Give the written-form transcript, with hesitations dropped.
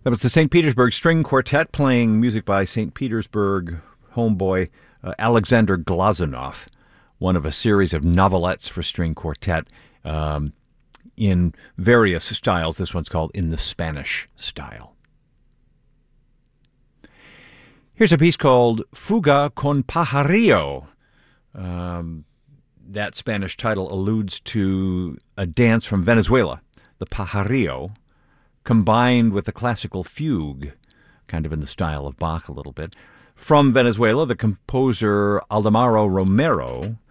That was the St. Petersburg String Quartet playing music by St. Petersburg homeboy Alexander Glazunov, one of a series of novelettes for string quartet in various styles. This one's called In the Spanish Style. Here's a piece called Fuga con Pajarillo. That Spanish title alludes to a dance from Venezuela, the pajarillo, combined with the classical fugue, kind of in the style of Bach a little bit. From Venezuela, the composer Aldemaro Romero